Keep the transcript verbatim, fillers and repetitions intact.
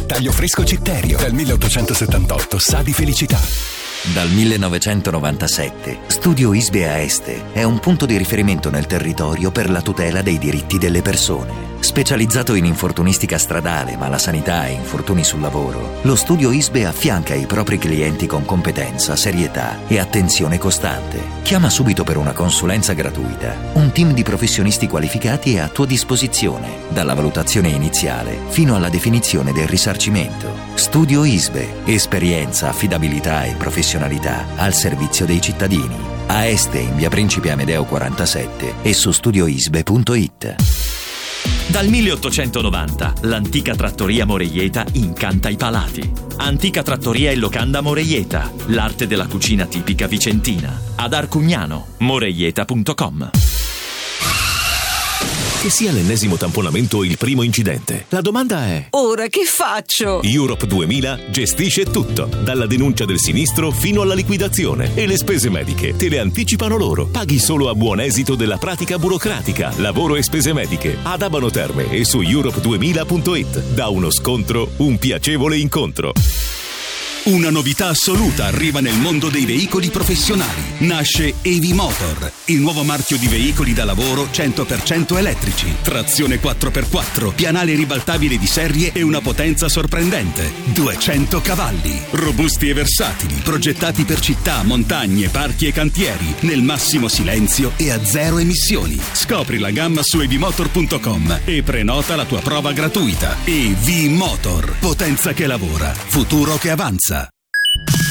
Taglio fresco Citterio. Dal milleottocentosettantotto sa di felicità. Dal millenovecentonovantasette, Studio ISBE a Este è un punto di riferimento nel territorio per la tutela dei diritti delle persone. Specializzato in infortunistica stradale, malasanità e infortuni sul lavoro, lo Studio ISBE affianca i propri clienti con competenza, serietà e attenzione costante. Chiama subito per una consulenza gratuita. Un team di professionisti qualificati è a tua disposizione, dalla valutazione iniziale fino alla definizione del risarcimento. Studio ISBE, esperienza, affidabilità e professionalità al servizio dei cittadini. A Este in via Principe Amedeo quarantasette e su studio isbe punto it. Dal milleottocentonovanta l'antica trattoria Moreieta incanta i palati. Antica trattoria e locanda Moreieta, l'arte della cucina tipica vicentina. Ad Arcugnano, moreieta punto com. Che sia l'ennesimo tamponamento o il primo incidente, la domanda è: ora che faccio? Europe duemila gestisce tutto, dalla denuncia del sinistro fino alla liquidazione, e le spese mediche te le anticipano loro. Paghi solo a buon esito della pratica burocratica, lavoro e spese mediche. Ad Abano Terme e su europe duemila punto it. Da uno scontro, un piacevole incontro. Una novità assoluta arriva nel mondo dei veicoli professionali. Nasce Evi Motor, il nuovo marchio di veicoli da lavoro cento per cento elettrici. Trazione quattro per quattro, pianale ribaltabile di serie e una potenza sorprendente. duecento cavalli. Robusti e versatili, progettati per città, montagne, parchi e cantieri, nel massimo silenzio e a zero emissioni. Scopri la gamma su evimotor punto com e prenota la tua prova gratuita. Evi Motor, potenza che lavora, futuro che avanza.